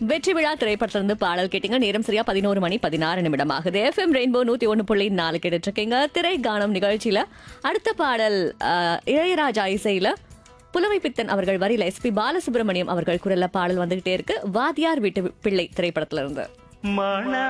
வெற்றி விழா திரைப்படத்திலிருந்து பாடல் கேட்டீங்க. நேரம் சரியா 11:16 ஆகுது. FM ரெயின்போ 101.4 கேட்டுட்டு இருக்கீங்க. திரை கானம் நிகழ்ச்சியில அடுத்த பாடல் இளையராஜா இசையில புலமை பித்தன் அவர்கள் வரியில SP பாலசுப்ரமணியம் அவர்கள் குரல்ல பாடல் வந்துகிட்டே இருக்கு. வாத்தியார் வீட்டு பிள்ளை திரைப்படத்துல இருந்து.